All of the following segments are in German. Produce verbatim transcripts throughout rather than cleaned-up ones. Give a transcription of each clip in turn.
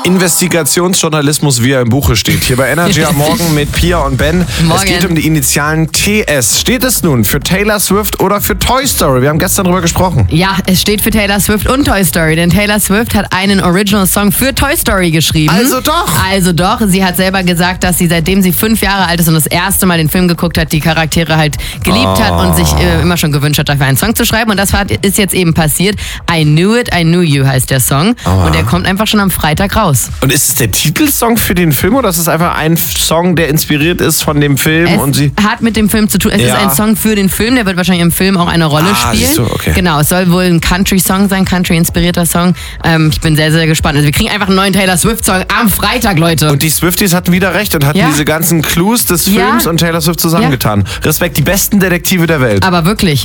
Investigationsjournalismus, wie er im Buche steht. Hier bei Energy am Morgen mit Pia und Ben. Morgen. Es geht um die Initialen T S. Steht es nun für Taylor Swift oder für Toy Story? Wir haben gestern drüber gesprochen. Ja, es steht für Taylor Swift und Toy Story, denn Taylor Swift hat einen Original-Song für Toy Story geschrieben. Also doch. Also doch. Sie hat selber gesagt, dass sie, seitdem sie fünf Jahre alt ist und das erste Mal den Film geguckt hat, die Charaktere halt geliebt Oh. hat und sich äh, immer schon gewünscht hat, dafür einen Song zu schreiben. Und das hat, ist jetzt eben passiert. I Knew It, I Knew You heißt der Song. Aua. Und der kommt einfach schon am Freitag raus. Und ist es der Titelsong für den Film oder ist es einfach ein Song, der inspiriert ist von dem Film? Es und sie hat mit dem Film zu tun. Es Ja. ist ein Song für den Film, der wird wahrscheinlich im Film auch eine Rolle Ah, spielen. siehst du, okay. Genau, es soll wohl ein Country-Song sein, Country-inspirierter Song. Ähm, ich bin sehr, sehr gespannt. Also wir kriegen einfach einen neuen Taylor Swift-Song am Freitag, Leute. Und die Swifties hatten wieder recht und hatten Ja. diese ganzen Clues des Ja. Films und Taylor Swift zusammengetan. Respekt, die besten Detektive der Welt. Aber wirklich.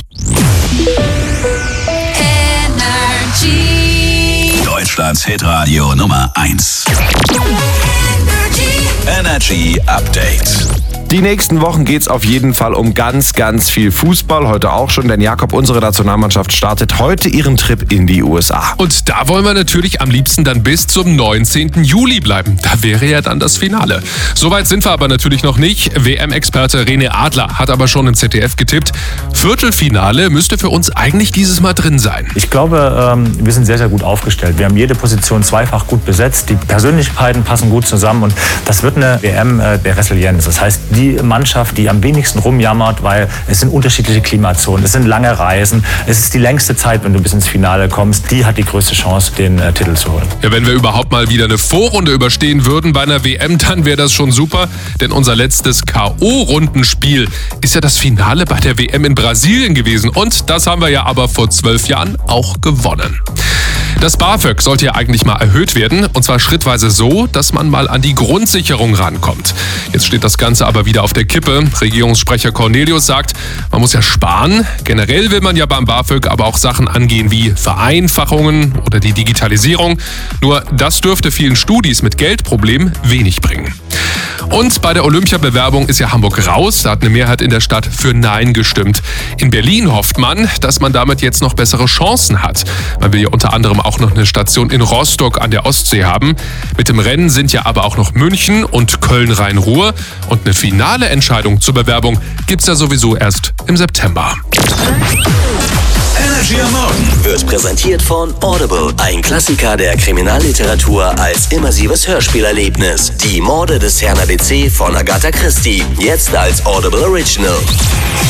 Deutschlands Hitradio Nummer eins. Energy Update. Die nächsten Wochen geht's auf jeden Fall um ganz, ganz viel Fußball. Heute auch schon, denn Jakob, unsere Nationalmannschaft, startet heute ihren Trip in die U S A. Und da wollen wir natürlich am liebsten dann bis zum neunzehnten Juli bleiben. Da wäre ja dann das Finale. Soweit sind wir aber natürlich noch nicht. W M-Experte René Adler hat aber schon im Z D F getippt. Viertelfinale müsste für uns eigentlich dieses Mal drin sein. Ich glaube, ähm, wir sind sehr, sehr gut aufgestellt. Wir haben jede Position zweifach gut besetzt. Die Persönlichkeiten passen gut zusammen und das wird eine W M äh, der Resilienz. Das heißt, die Mannschaft, die am wenigsten rumjammert, weil es sind unterschiedliche Klimazonen, es sind lange Reisen, es ist die längste Zeit, wenn du bis ins Finale kommst, die hat die größte Chance, den äh, Titel zu holen. Ja, wenn wir überhaupt mal wieder eine Vorrunde überstehen würden bei einer W M, dann wäre das schon super. Denn unser letztes K O-Rundenspiel ist ja das Finale bei der W M in Brasilien gewesen. Und das haben wir ja aber vor zwölf Jahren auch gewonnen. Das BAföG sollte ja eigentlich mal erhöht werden, und zwar schrittweise so, dass man mal an die Grundsicherung rankommt. Jetzt steht das Ganze aber wieder auf der Kippe. Regierungssprecher Cornelius sagt, man muss ja sparen. Generell will man ja beim BAföG aber auch Sachen angehen wie Vereinfachungen oder die Digitalisierung. Nur das dürfte vielen Studis mit Geldproblemen wenig bringen. Und bei der Olympiabewerbung ist ja Hamburg raus. Da hat eine Mehrheit in der Stadt für Nein gestimmt. In Berlin hofft man, dass man damit jetzt noch bessere Chancen hat. Man will ja unter anderem auch noch eine Station in Rostock an der Ostsee haben. Mit dem Rennen sind ja aber auch noch München und Köln-Rhein-Ruhr. Und eine finale Entscheidung zur Bewerbung gibt's ja sowieso erst im September. Energy am Morgen wird präsentiert von Audible, ein Klassiker der Kriminalliteratur als immersives Hörspielerlebnis. Die Morde des Herrn A D C von Agatha Christie, jetzt als Audible Original.